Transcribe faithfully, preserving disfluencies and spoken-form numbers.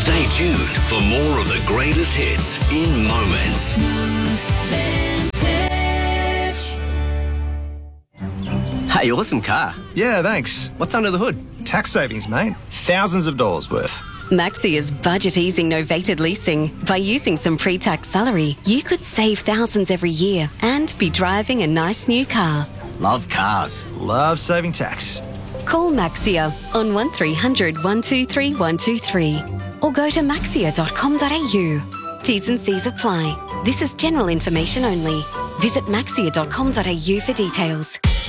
Stay tuned for more of the greatest hits in moments. Hey, awesome car. Yeah, thanks. What's under the hood? Tax savings, mate. Thousands of dollars worth. Maxia's budget easing novated leasing. By using some pre-tax salary, you could save thousands every year and be driving a nice new car. Love cars. Love saving tax. Call Maxia on one three hundred, one two three, one two three or go to maxia dot com dot a u. T's and C's apply. This is general information only. Visit maxia dot com dot a u for details.